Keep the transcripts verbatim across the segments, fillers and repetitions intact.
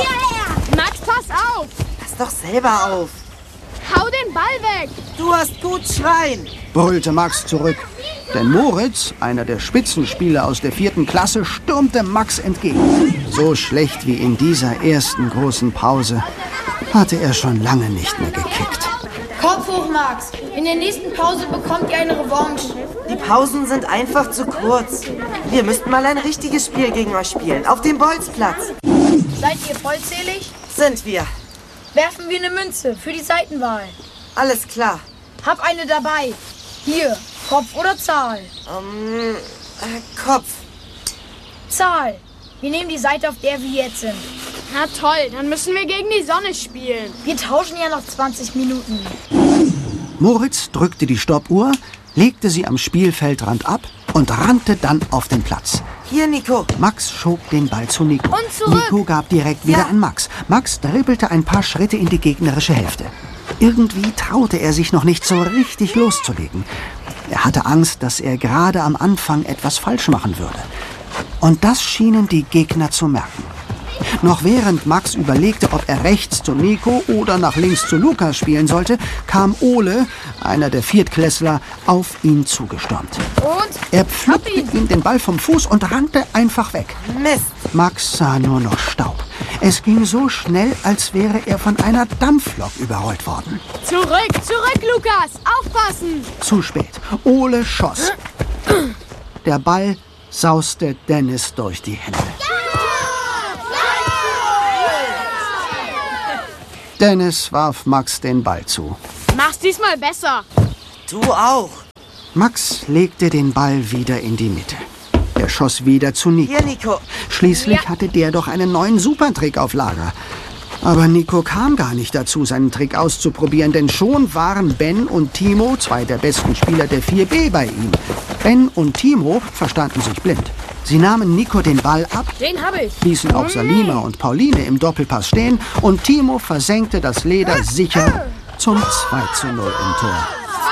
Hierher! Max, pass auf! Pass doch selber auf. Hau den Ball weg! Du hast gut schreien. Brüllte Max zurück. Denn Moritz, einer der Spitzenspieler aus der vierten Klasse, stürmte Max entgegen. So schlecht wie in dieser ersten großen Pause hatte er schon lange nicht mehr gekickt. Kopf hoch, Max. In der nächsten Pause bekommt ihr eine Revanche. Die Pausen sind einfach zu kurz. Wir müssten mal ein richtiges Spiel gegen euch spielen. Auf dem Bolzplatz. Seid ihr vollzählig? Sind wir. Werfen wir eine Münze für die Seitenwahl. Alles klar. Hab eine dabei. Hier, Kopf oder Zahl? Ähm, äh, Kopf. Zahl. Wir nehmen die Seite, auf der wir jetzt sind. Na toll, dann müssen wir gegen die Sonne spielen. Wir tauschen ja noch zwanzig Minuten. Moritz drückte die Stoppuhr, legte sie am Spielfeldrand ab und rannte dann auf den Platz. Hier, Nico. Max schob den Ball zu Nico. Und zurück. Nico gab direkt wieder Ja. an Max. Max dribbelte ein paar Schritte in die gegnerische Hälfte. Irgendwie traute er sich noch nicht so richtig loszulegen. Er hatte Angst, dass er gerade am Anfang etwas falsch machen würde. Und das schienen die Gegner zu merken. Noch während Max überlegte, ob er rechts zu Nico oder nach links zu Lukas spielen sollte, kam Ole, einer der Viertklässler, auf ihn zugestürmt. Und? Er pflückte ihm den Ball vom Fuß und rannte einfach weg. Mist. Max sah nur noch Staub. Es ging so schnell, als wäre er von einer Dampflok überrollt worden. Zurück, zurück, Lukas! Aufpassen! Zu spät. Ole schoss. Der Ball sauste Dennis durch die Hände. Dennis warf Max den Ball zu. Mach's diesmal besser. Du auch. Max legte den Ball wieder in die Mitte. Er schoss wieder zu Nico. Hier, Nico. Schließlich Ja. hatte der doch einen neuen Supertrick auf Lager. Aber Nico kam gar nicht dazu, seinen Trick auszuprobieren, denn schon waren Ben und Timo, zwei der besten Spieler der vier B, bei ihm. Ben und Timo verstanden sich blind. Sie nahmen Nico den Ball ab, Den hab ich. ließen auch Salima und Pauline im Doppelpass stehen und Timo versenkte das Leder sicher zum zwei zu null im Tor.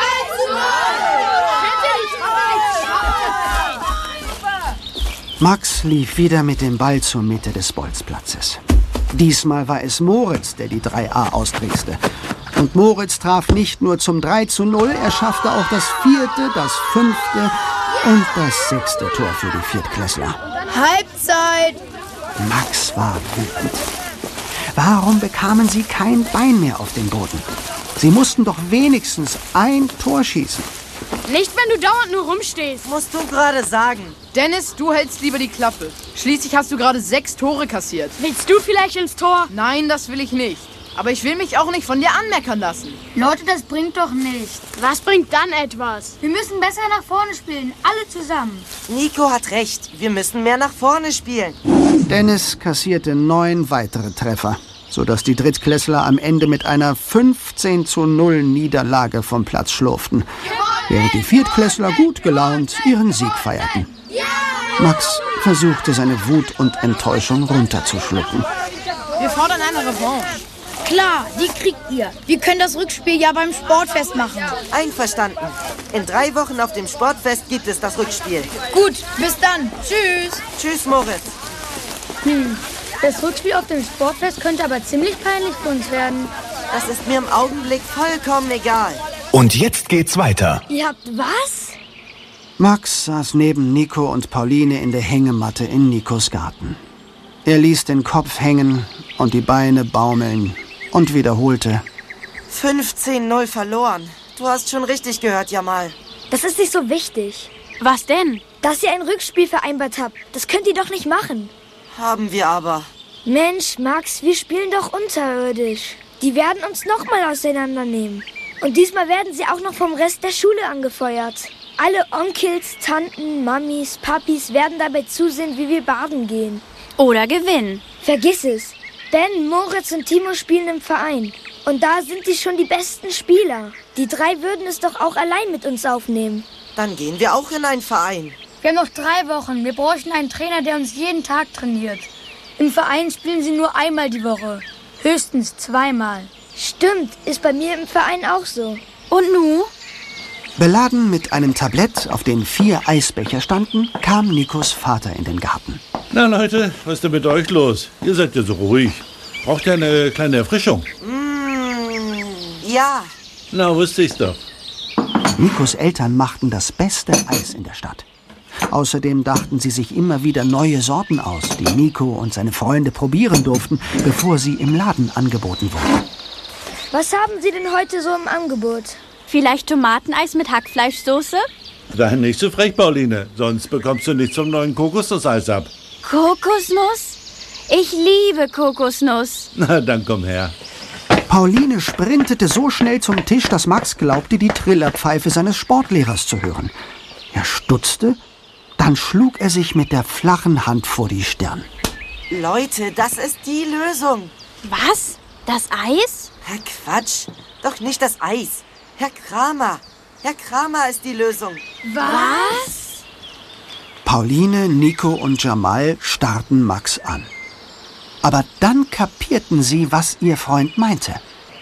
Max lief wieder mit dem Ball zur Mitte des Bolzplatzes. Diesmal war es Moritz, der die drei A austrickste. Und Moritz traf nicht nur zum drei zu null, er schaffte auch das vierte, das fünfte und das sechste Tor für die Viertklässler. Halbzeit. Max war wütend. Warum bekamen sie kein Bein mehr auf den Boden? Sie mussten doch wenigstens ein Tor schießen. Nicht, wenn du dauernd nur rumstehst. Musst du gerade sagen. Dennis, du hältst lieber die Klappe. Schließlich hast du gerade sechs Tore kassiert. Willst du vielleicht ins Tor? Nein, das will ich nicht. Aber ich will mich auch nicht von dir anmeckern lassen. Leute, das bringt doch nichts. Was bringt dann etwas? Wir müssen besser nach vorne spielen. Alle zusammen. Nico hat recht. Wir müssen mehr nach vorne spielen. Dennis kassierte neun weitere Treffer, sodass die Drittklässler am Ende mit einer fünfzehn zu null Niederlage vom Platz schlurften, während die Viertklässler gut gelaunt ihren Sieg feierten. Max versuchte seine Wut und Enttäuschung runterzuschlucken. Wir fordern eine Revanche. Klar, die kriegt ihr. Wir können das Rückspiel ja beim Sportfest machen. Einverstanden. In drei Wochen auf dem Sportfest gibt es das Rückspiel. Gut, bis dann. Tschüss. Tschüss, Moritz. Hm, das Rückspiel auf dem Sportfest könnte aber ziemlich peinlich für uns werden. Das ist mir im Augenblick vollkommen egal. Und jetzt geht's weiter. Ihr habt was? Max saß neben Nico und Pauline in der Hängematte in Nikos Garten. Er ließ den Kopf hängen und die Beine baumeln und wiederholte: fünfzehn null verloren. Du hast schon richtig gehört, Jamal. Das ist nicht so wichtig. Was denn? Dass ihr ein Rückspiel vereinbart habt, das könnt ihr doch nicht machen. Haben wir aber. Mensch, Max, wir spielen doch unterirdisch. Die werden uns noch mal auseinandernehmen. Und diesmal werden sie auch noch vom Rest der Schule angefeuert. Alle Onkels, Tanten, Mamis, Papis werden dabei zusehen, wie wir baden gehen. Oder gewinnen. Vergiss es. Ben, Moritz und Timo spielen im Verein. Und da sind sie schon die besten Spieler. Die drei würden es doch auch allein mit uns aufnehmen. Dann gehen wir auch in einen Verein. Wir haben noch drei Wochen. Wir bräuchten einen Trainer, der uns jeden Tag trainiert. Im Verein spielen sie nur einmal die Woche. Höchstens zweimal. Stimmt, ist bei mir im Verein auch so. Und nu? Beladen mit einem Tablett, auf dem vier Eisbecher standen, kam Nikos Vater in den Garten. Na Leute, was ist denn mit euch los? Ihr seid ja so ruhig. Braucht ihr eine kleine Erfrischung? Mm, ja. Na, wusste ich's doch. Nikos Eltern machten das beste Eis in der Stadt. Außerdem dachten sie sich immer wieder neue Sorten aus, die Nico und seine Freunde probieren durften, bevor sie im Laden angeboten wurden. Was haben Sie denn heute so im Angebot? Vielleicht Tomateneis mit Hackfleischsoße? Sei nicht so frech, Pauline, sonst bekommst du nichts vom neuen Kokosnusseis ab. Kokosnuss? Ich liebe Kokosnuss. Na, dann komm her. Pauline sprintete so schnell zum Tisch, dass Max glaubte, die Trillerpfeife seines Sportlehrers zu hören. Er stutzte, dann schlug er sich mit der flachen Hand vor die Stirn. Leute, das ist die Lösung. Was? Das Eis? Herr Quatsch, doch nicht das Eis. Herr Kramer. Herr Kramer ist die Lösung. Was? Pauline, Nico und Jamal starrten Max an. Aber dann kapierten sie, was ihr Freund meinte.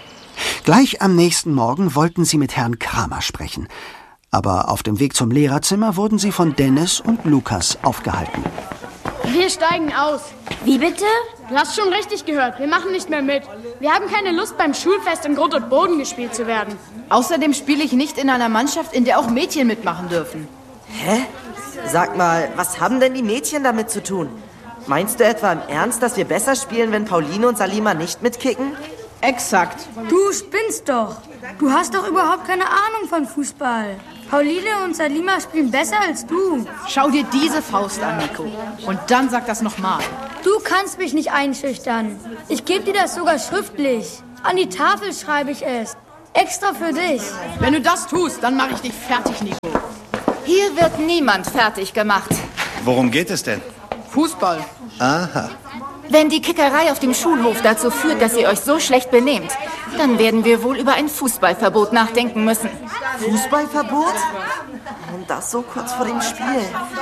Gleich am nächsten Morgen wollten sie mit Herrn Kramer sprechen. Aber auf dem Weg zum Lehrerzimmer wurden sie von Dennis und Lukas aufgehalten. Wir steigen aus. Wie bitte? Du hast schon richtig gehört. Wir machen nicht mehr mit. Wir haben keine Lust, beim Schulfest in Grund und Boden gespielt zu werden. Außerdem spiele ich nicht in einer Mannschaft, in der auch Mädchen mitmachen dürfen. Hä? Sag mal, was haben denn die Mädchen damit zu tun? Meinst du etwa im Ernst, dass wir besser spielen, wenn Pauline und Salima nicht mitkicken? Exakt. Du spinnst doch. Du hast doch überhaupt keine Ahnung von Fußball. Pauline und Salima spielen besser als du. Schau dir diese Faust an, Nico. Und dann sag das nochmal. Du kannst mich nicht einschüchtern. Ich gebe dir das sogar schriftlich. An die Tafel schreibe ich es. Extra für dich. Wenn du das tust, dann mache ich dich fertig, Nico. Hier wird niemand fertig gemacht. Worum geht es denn? Fußball. Aha. Wenn die Kickerei auf dem Schulhof dazu führt, dass ihr euch so schlecht benehmt, dann werden wir wohl über ein Fußballverbot nachdenken müssen. Fußballverbot? Und das so kurz vor dem Spiel.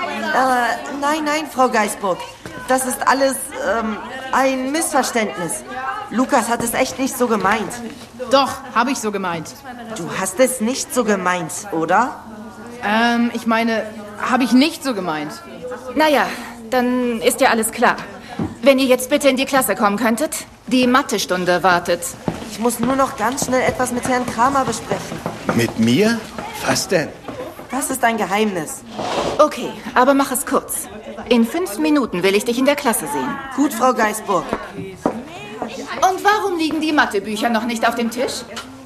Äh, nein, nein, Frau Geisburg. Das ist alles, ähm, ein Missverständnis. Lukas hat es echt nicht so gemeint. Doch, habe ich so gemeint. Du hast es nicht so gemeint, oder? Ähm, ich meine, habe ich nicht so gemeint. Naja, dann ist ja alles klar. Wenn ihr jetzt bitte in die Klasse kommen könntet. Die Mathestunde wartet. Ich muss nur noch ganz schnell etwas mit Herrn Kramer besprechen. Mit mir? Was denn? Das ist ein Geheimnis. Okay, aber mach es kurz. In fünf Minuten will ich dich in der Klasse sehen. Gut, Frau Geisburg. Und warum liegen die Mathebücher noch nicht auf dem Tisch?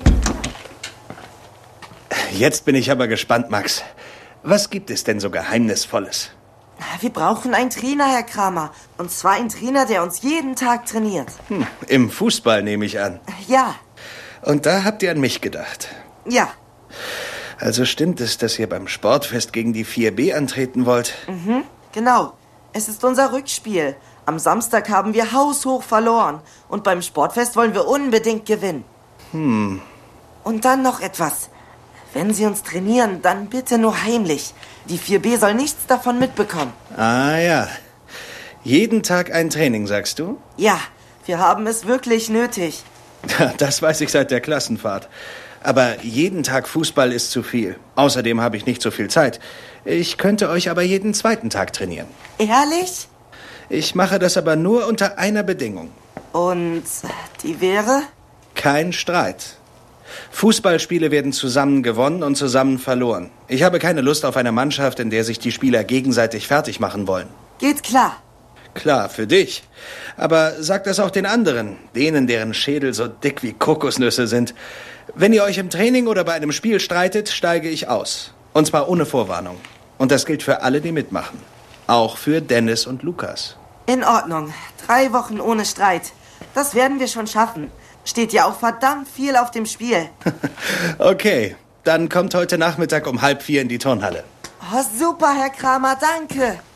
Jetzt bin ich aber gespannt, Max. Was gibt es denn so Geheimnisvolles? Wir brauchen einen Trainer, Herr Kramer. Und zwar einen Trainer, der uns jeden Tag trainiert. Hm, im Fußball nehme ich an. Ja. Und da habt ihr an mich gedacht? Ja. Also stimmt es, dass ihr beim Sportfest gegen die vier B antreten wollt? Mhm, genau. Es ist unser Rückspiel. Am Samstag haben wir haushoch verloren. Und beim Sportfest wollen wir unbedingt gewinnen. Hm. Und dann noch etwas. Wenn Sie uns trainieren, dann bitte nur heimlich. Die vier B soll nichts davon mitbekommen. Ah ja. Jeden Tag ein Training, sagst du? Ja, wir haben es wirklich nötig. Das weiß ich seit der Klassenfahrt. Aber jeden Tag Fußball ist zu viel. Außerdem habe ich nicht so viel Zeit. Ich könnte euch aber jeden zweiten Tag trainieren. Ehrlich? Ich mache das aber nur unter einer Bedingung. Und die wäre? Kein Streit. Fußballspiele werden zusammen gewonnen und zusammen verloren. Ich habe keine Lust auf eine Mannschaft, in der sich die Spieler gegenseitig fertig machen wollen. Geht klar. Klar, für dich. Aber sag das auch den anderen, denen, deren Schädel so dick wie Kokosnüsse sind. Wenn ihr euch im Training oder bei einem Spiel streitet, steige ich aus. Und zwar ohne Vorwarnung. Und das gilt für alle, die mitmachen. Auch für Dennis und Lukas. In Ordnung. Drei Wochen ohne Streit. Das werden wir schon schaffen. Steht ja auch verdammt viel auf dem Spiel. Okay, dann kommt heute Nachmittag um halb vier in die Turnhalle. Oh, super, Herr Kramer, danke.